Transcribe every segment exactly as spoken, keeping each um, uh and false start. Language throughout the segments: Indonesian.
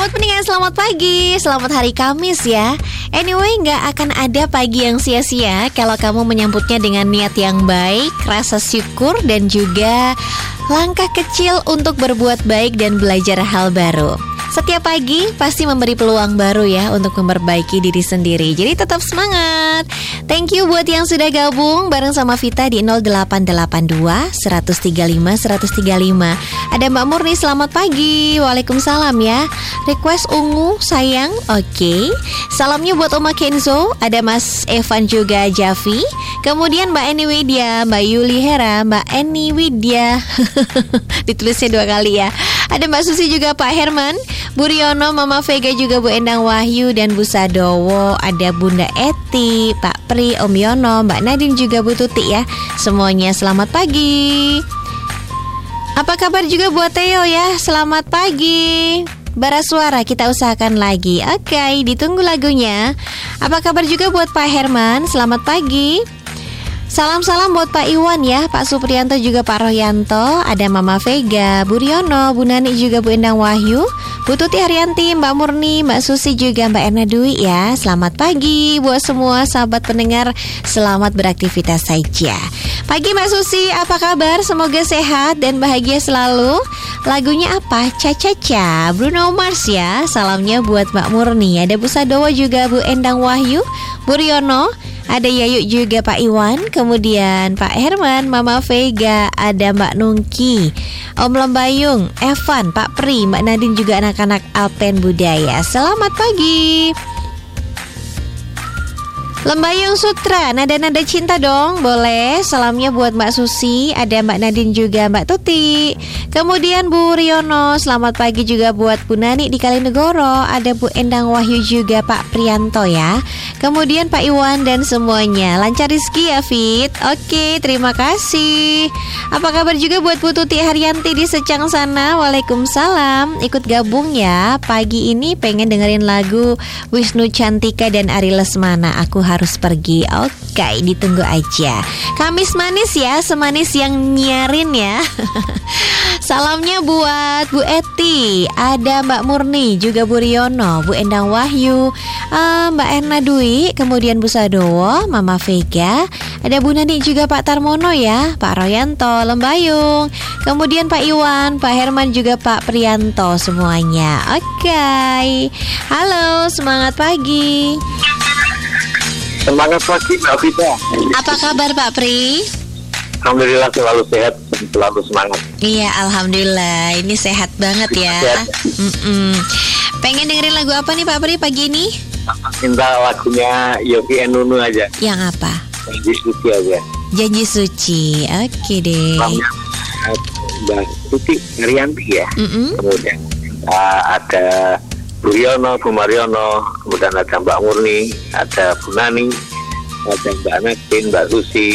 Buat pendengar selamat pagi, selamat hari Kamis ya. Anyway, gak akan ada pagi yang sia-sia kalau kamu menyambutnya dengan niat yang baik, rasa syukur dan juga langkah kecil untuk berbuat baik dan belajar hal baru. Setiap pagi pasti memberi peluang baru ya untuk memperbaiki diri sendiri. Jadi tetap semangat. Thank you buat yang sudah gabung bareng sama Vita di nol delapan delapan dua, seratus tiga puluh lima, seratus tiga puluh lima. Ada Mbak Murni, selamat pagi. Waalaikumsalam ya. Request ungu sayang. Oke. Okay. Salamnya buat Oma Kenzo. Ada Mas Evan juga Javi. Kemudian Mbak Eni Widya, Mbak Yuli Hera, Mbak Eni Widya. Ditulisnya dua kali ya. Ada Mbak Susi juga, Pak Herman, Bu Riono, Mama Vega juga, Bu Endang Wahyu dan Bu Sadowo. Ada Bunda Eti, Pak Pri, Om Yono, Mbak Nadine juga, Bu Tuti ya. Semuanya selamat pagi. Apa kabar juga buat Theo ya? Selamat pagi. Bara suara kita usahakan lagi. Oke, okay, ditunggu lagunya. Apa kabar juga buat Pak Herman? Selamat pagi. Salam-salam buat Pak Iwan ya, Pak Supriyanto juga Pak Rohyanto. Ada Mama Vega, Bu Riono, Bu Nani juga Bu Endang Wahyu, Bu Tuti Haryanti, Mbak Murni, Mbak Susi juga Mbak Erna Dwi ya. Selamat pagi buat semua sahabat pendengar. Selamat beraktivitas saja. Pagi Mbak Susi, apa kabar? Semoga sehat dan bahagia selalu. Lagunya apa? Ca-ca-ca Bruno Mars ya. Salamnya buat Mbak Murni. Ada Bu Sadowo juga Bu Endang Wahyu, Bu Riono, ada Yayu juga Pak Iwan, kemudian Pak Herman, Mama Vega, ada Mbak Nungki, Om Lembayung, Evan, Pak Pri, Mbak Nadine juga anak-anak Alpen Budaya. Selamat pagi. Lembayung Sutra, nada-nada cinta dong, boleh. Salamnya buat Mbak Susi, ada Mbak Nadine juga Mbak Tuti. Kemudian Bu Riono, selamat pagi juga buat Bu Nani di Kalinegoro. Ada Bu Endang Wahyu juga Pak Prianto ya. Kemudian Pak Iwan dan semuanya. Lancar rezeki ya Fit. Oke, terima kasih. Apa kabar juga buat Bu Tuti Haryanti di Secang sana? Waalaikumsalam. Ikut gabung ya. Pagi ini pengen dengerin lagu Wisnu Cantika dan Ari Lesmana, Aku Harus Pergi. Oke, ditunggu aja. Kamis manis ya, semanis yang nyiarin ya. Salamnya buat Bu Eti, ada Mbak Murni, juga Bu Riono, Bu Endang Wahyu, uh, Mbak Erna Dwi, kemudian Bu Sadowo, Mama Vega, ada Bu Nani juga Pak Tarmono ya, Pak Royanto, Lembayung, kemudian Pak Iwan, Pak Herman juga Pak Prianto semuanya. Oke, okay. Halo, semangat pagi. Semangat pagi Mbak Vita. Apa kabar Pak Pri? Alhamdulillah selalu sehat, selalu semangat. Iya, alhamdulillah. Ini sehat banget ya. Mm-mm. Pengen dengerin lagu apa nih Pak Pri pagi ini? Minta lagunya Yofi and Nunu aja. Yang apa? Janji Suci aja. Janji Suci. Oke deh. Mbak Tuti Haryanti ya. Mm-mm. Kemudian uh, ada Bu Riono, Bu Mariono, kemudian ada Mbak Murni, ada Bu Nani, ada Mbak Nadine, Mbak Susi,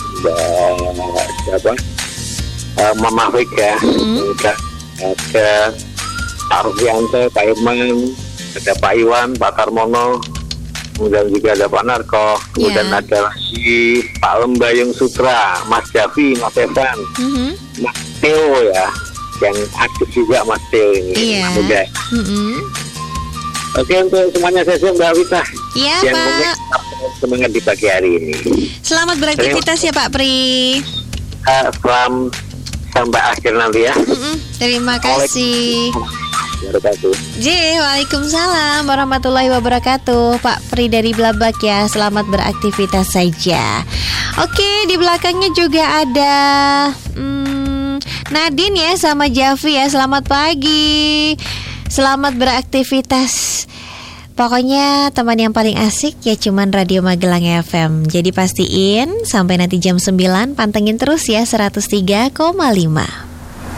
Mbak siapa? Uh, Mama Vega, mm-hmm. kemudian ada Pak Rohyanto, Pak Herman, ada Pak Iwan, Pak Tarmono, kemudian juga ada Pak Narko, kemudian yeah. ada lagi Pak Lembayung Sutra, Mas Javi, Mas Evan, mm-hmm. Mas Theo ya, yang aktif juga Mas Theo ini. Iya. Yeah. Mm-hmm. Oke, untuk semuanya saya siap Mbak Vita. Iya yang Pak. Semangat di pagi hari ini. Selamat beraktivitas ya Pak Pri. Uh, selam sampai akhir nanti ya. Mm-mm, terima kasih. J, waalaikumsalam warahmatullahi wabarakatuh. Pak Pri dari Blabak ya. Selamat beraktivitas saja. Oke, di belakangnya juga ada hmm, Nadine ya sama Javi ya. Selamat pagi. Selamat beraktivitas. Pokoknya teman yang paling asik ya cuman Radio Magelang F M. Jadi pastiin sampai nanti jam sembilan pantengin terus ya seratus tiga koma lima.